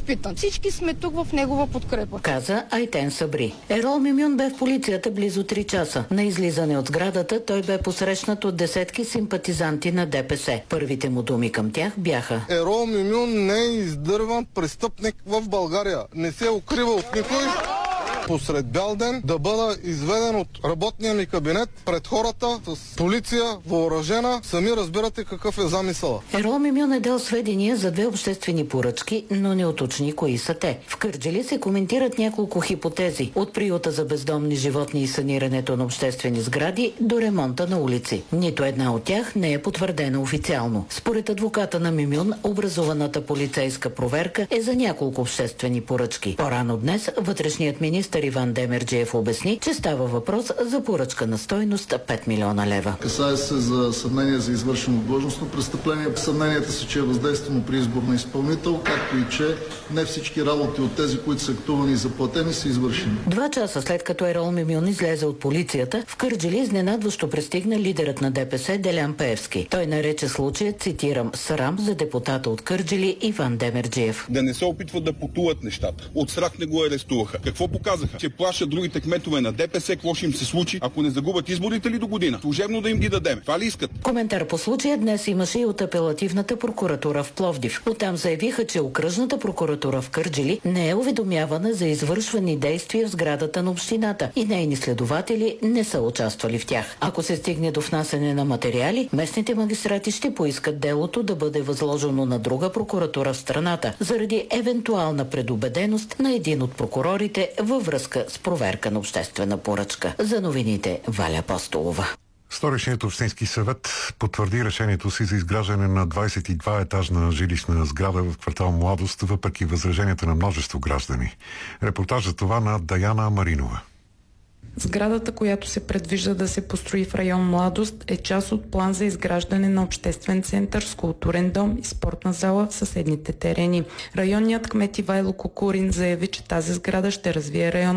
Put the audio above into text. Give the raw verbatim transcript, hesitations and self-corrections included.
изпитан. Всички сме тук в негова подкрепа. Каза Айтен Сабри. Ерол Мюмюн бе в полицията близо три часа. На излизане от сградата той бе посрещнат от десетки симпатизанти на ДПС. Първите му думи към тях бяха: Ерол Мюмюн не е издърван престъпник в България. Не се укрива от никой. Посред бял ден да бъда изведен от работния ми кабинет пред хората с полиция, въоръжена. Сами разбирате какъв е замисъла. Ерол Мюмюн е дал сведения за две обществени поръчки, но не уточни кои са те. В Кърджали се коментират няколко хипотези. От приюта за бездомни животни и санирането на обществени сгради до ремонта на улици. Нито една от тях не е потвърдена официално. Според адвоката на Мюмюн, образуваната полицейска проверка е за няколко обществени поръчки. По-рано днес вътрешният министър Иван Демерджиев обясни, че става въпрос за поръчка на стойност пет милиона лева. Касае се за съмнение за извършено длъжностно престъпление. Съмненията са, че е въздействано при избор на изпълнител, както и че не всички работи от тези, които са актувани и заплатени, са извършени. Два часа след като Ерол Мюмюн излезе от полицията, в Кърджали изненадващо пристигна лидерът на ДПС Делян Пеевски. Той нарече случая, цитирам, срам за депутата от Кърджали Иван Демерджиев. Да не се опитват да потулат нещата. От страх не го арестуваха. Какво показаха? Че плашат другите кметове на ДПС, какво ще им се случи, ако не загубят изборите ли до година? Служебно да им ги дадем. Това ли искат? Коментар по случая днес имаше и от апелативната прокуратура в Пловдив. Оттам заявиха, че окръжната прокуратура в Кърджали не е уведомявана за извършвани действия в сградата на общината и нейни следователи не са участвали в тях. Ако се стигне до внасяне на материали, местните магистрати ще поискат делото да бъде възложено на друга прокуратура в страната заради евентуална предубеденост на един от прокурорите във връзка с проверка на обществена поръчка. За новините Валя Апостолова. Столичният общински съвет потвърди решението си за изграждане на двадесет и два етажна жилищна сграда в квартал Младост, въпреки възраженията на множество граждани. Репортаж за това на Даяна Маринова. Сградата, която се предвижда да се построи в район Младост, е част от план за изграждане на обществен център с културен дом и спортна зала в съседните терени. Районният кмет Ивайло Кукурин заяви, че тази сграда ще развие район